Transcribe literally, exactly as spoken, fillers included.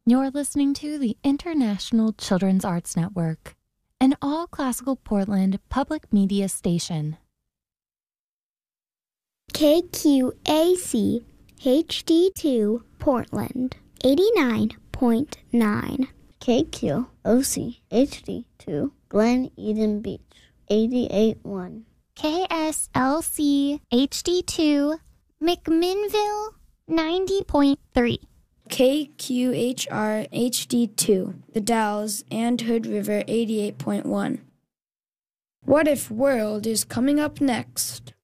You're listening to the International Children's Arts Network, an all-classical Portland public media station. K Q A C H D two Portland, eighty-nine point nine. K Q O C H D two Glen Eden Beach, eighty-eight point one. K S L C H D two McMinnville, ninety point three. K Q H R H D two, The Dalles and Hood River, eighty-eight point one. What If World is coming up next.